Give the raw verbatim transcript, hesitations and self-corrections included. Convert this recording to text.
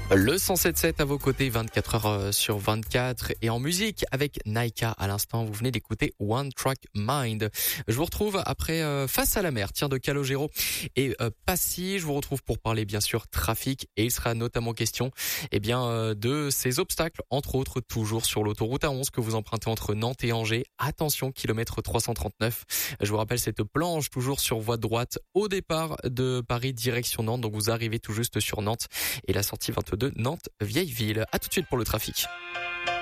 Le cent sept sept à vos côtés, vingt-quatre heures sur vingt-quatre. Et en musique, avec Naika à l'instant, vous venez d'écouter One Track Mind. Je vous retrouve après euh, Face à la mer, tir de Calogero et euh, Passy. Je vous retrouve pour parler bien sûr trafic. Et il sera notamment question eh bien euh, de ces obstacles, entre autres toujours sur l'autoroute A onze que vous empruntez entre Nantes et Angers. Attention, kilomètre trois cent trente-neuf. Je vous rappelle cette planche toujours sur voie droite au départ de Paris direction Nantes. Donc vous arrivez tout juste sur Nantes et la sortie vingt-deux de Nantes Vieille Ville. À tout de suite pour le trafic.